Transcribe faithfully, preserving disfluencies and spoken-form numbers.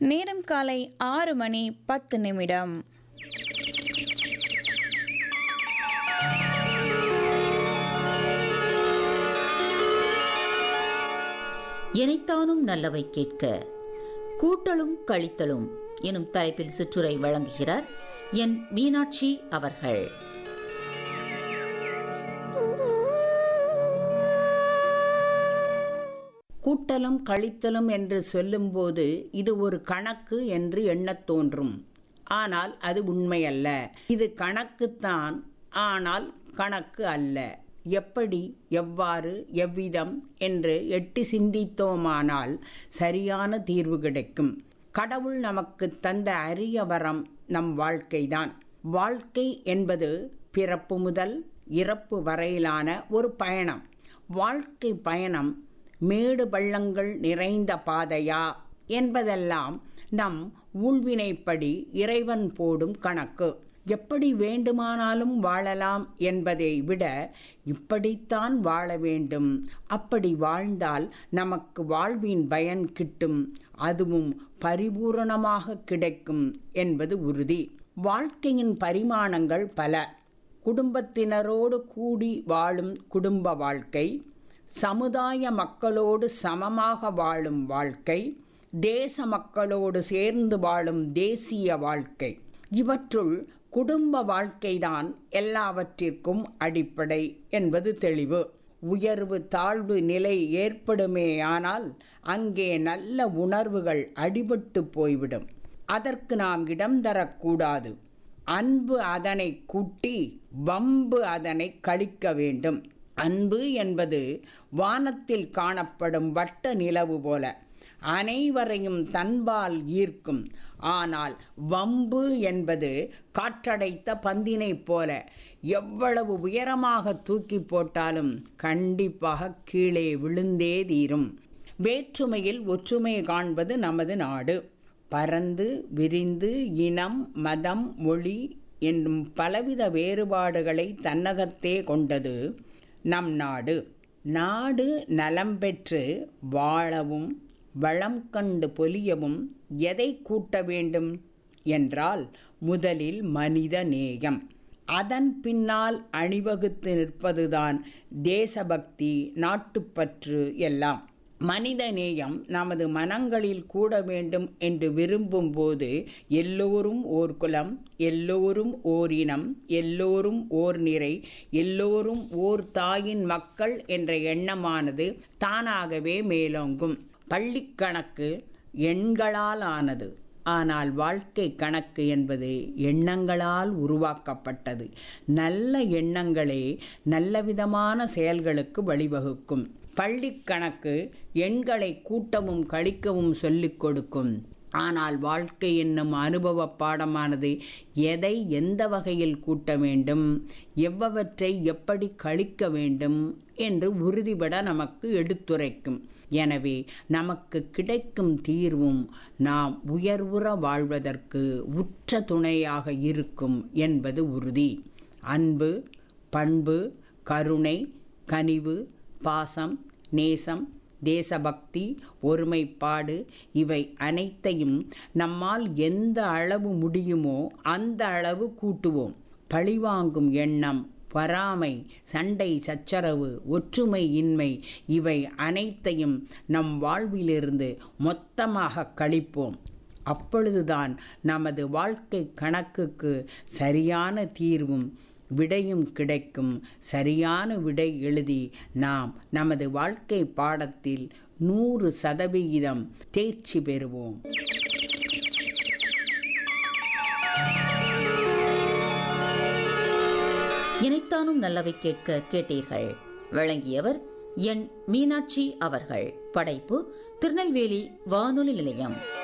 நேரம் காலை ஆறு மணி பத்து நிமிடம். எனைத்தானும் நல்லவை கேட்க கூட்டலும் கழித்தலும் எனும் தலைப்பில் சிற்றுரை வழங்குகிறார் என் மீனாட்சி அவர்கள். கூட்டலும் கழித்தலும் என்று சொல்லும்போது இது ஒரு கணக்கு என்று எண்ணத் தோன்றும். ஆனால் அது உண்மையல்ல. இது கணக்குத்தான், ஆனால் கணக்கு அல்ல. எப்படி, எவ்வாறு, எவ்விதம் என்று எட்டி சிந்தித்தோமானால் சரியான தீர்வு கிடைக்கும். கடவுள் நமக்கு தந்த அரிய வரம் நம் வாழ்க்கைதான். வாழ்க்கை என்பது பிறப்பு முதல் இறப்பு வரையிலான ஒரு பயணம். வாழ்க்கை பயணம் மேடு பள்ளங்கள் நிறைந்த பாதையா என்பதெல்லாம் நம் ஊழ்வினைப்படி இறைவன் போடும் கணக்கு. எப்படி வேண்டுமானாலும் வாழலாம் என்பதை விட இப்படித்தான் வாழ வேண்டும், அப்படி வாழ்ந்தால் நமக்கு வாழ்வின் பயன் கிட்டும், அதுவும் பரிபூரணமாக கிடைக்கும் என்பது உறுதி. வாழ்க்கையின் பரிமாணங்கள் பல. குடும்பத்தினரோடு கூடி வாழும் குடும்ப வாழ்க்கை, சமுதாய மக்களோடு சமமாக வாழும் வாழ்க்கை, தேச மக்களோடு சேர்ந்து வாழும் தேசிய வாழ்க்கை. இவற்றுள் குடும்ப வாழ்க்கைதான் எல்லாவற்றிற்கும் அடிப்படை என்பது தெளிவு. உயர்வு தாழ்வு நிலை ஏற்படுமேயானால் அங்கே நல்ல உணர்வுகள் அடிபட்டு போய்விடும். அதற்கு நாம் இடம் தரக்கூடாது. அன்பு அதனை கூட்டி, வம்பு அதனை கழிக்க வேண்டும். அன்பு என்பது வானத்தில் காணப்படும் வட்ட நிலவு போல அனைவரையும் தன்பால் ஈர்க்கும். ஆனால் வம்பு என்பது காற்றடைத்த பந்தினை போல எவ்வளவு உயரமாக தூக்கி போட்டாலும் கண்டிப்பாக கீழே விழுந்தே தீரும். வேற்றுமையில் ஒற்றுமை காண்பது நமது நாடு. பரந்து விரிந்து இனம், மதம், மொழி என்னும் பலவித வேறுபாடுகளை தன்னகத்தே கொண்டது நம் நாடு. நாடு நலம் பெற்று வாழவும் வளம் கண்டு பொலியவும் எதை கூட்ட வேண்டும் என்றால் முதலில் மனித நேயம். அதன் பின்னால் அணிவகுத்து நிற்பதுதான் தேசபக்தி, நாட்டுப்பற்று எல்லாம். மனித நேயம் நமது மனங்களில் கூட வேண்டும் என்று விரும்பும் போது எல்லோரும் ஓர் குலம், எல்லோரும் ஓர் இனம், எல்லோரும் ஓர் நிறை, எல்லோரும் ஓர் தாயின் மக்கள் என்ற எண்ணமானது தானாகவே மேலோங்கும். பள்ளிக்கணக்கு எண்களால் ஆனது. ஆனால் வாழ்க்கை கணக்கு என்பது எண்ணங்களால் உருவாக்கப்பட்டது. நல்ல எண்ணங்களே நல்லவிதமான செயல்களுக்கு வழிவகுக்கும். பள்ளிக்கணக்கு எண்களை கூட்டவும் கழிக்கவும் சொல்லிக் கொடுக்கும். ஆனால் வாழ்க்கை என்னும் அனுபவ பாடமானது எதை எந்த வகையில் கூட்ட வேண்டும், எவ்வவற்றை எப்படி கழிக்க வேண்டும் என்று உறுதிபட நமக்கு எடுத்துரைக்கும். எனவே நமக்கு கிடைக்கும் தீர்வும் நாம் உயர்வுற வாழ்வதற்கு உற்ற துணையாக இருக்கும் என்பது உறுதி. அன்பு, பண்பு, கருணை, கனிவு, பாசம், நேசம், தேசபக்தி, ஒருமைப்பாடு இவை அனைத்தையும் நம்மால் எந்த அளவு முடியுமோ அந்த அளவு கூட்டுவோம். பழிவாங்கும் எண்ணம், பொறாமை, சண்டை சச்சரவு, ஒற்றுமை இன்மை இவை அனைத்தையும் நம் வாழ்விலிருந்து மொத்தமாக கழிப்போம். அப்பொழுதுதான் நமது வாழ்க்கை கணக்குக்கு சரியான தீர்வும் விடையும் கிடைக்கும். சரியான விடை எழுதி நாம் நமது வாழ்க்கை பாடத்தில் நூறு சதவிகிதம் தேர்ச்சி பெறுவோம். இனைத்தானும் நல்லவை கேட்க கேட்டீர்கள். வழங்கியவர் என் மீனாட்சி அவர்கள். படைப்பு திருநெல்வேலி வானொலி நிலையம்.